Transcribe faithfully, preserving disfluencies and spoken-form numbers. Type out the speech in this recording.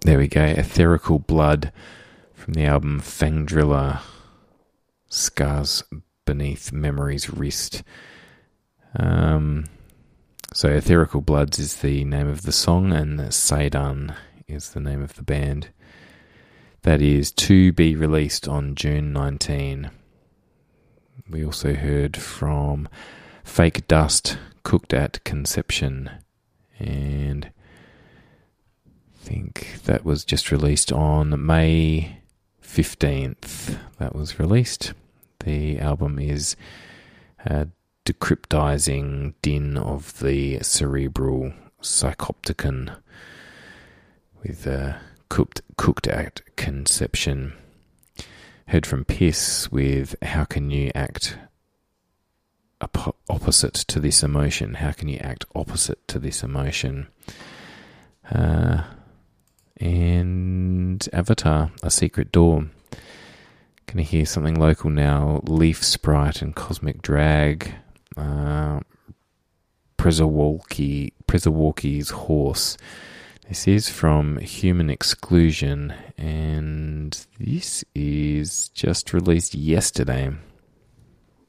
There we go. Etherical Blood from the album Fang Driller, Scars Beneath Memory's Wrist. Um, so Etherical Bloods is the name of the song, and Seidan is the name of the band. That is to be released on June nineteenth. We also heard from Fake Dust, Cooked at Conception, and I think that was just released on May fifteenth. That was released. The album is a decryptizing din of the cerebral psychopticon with uh, cooked cooked at conception. Heard from Piss with How Can You Act op- Opposite to This Emotion? How can you act opposite to this emotion? Uh, and Avatar, A Secret Door. Gonna hear something local now. Leaf Sprite and Cosmic Drag. Uh, Prezawalki, Prezawalki's Horse. This is from Human Exclusion, and this is just released yesterday.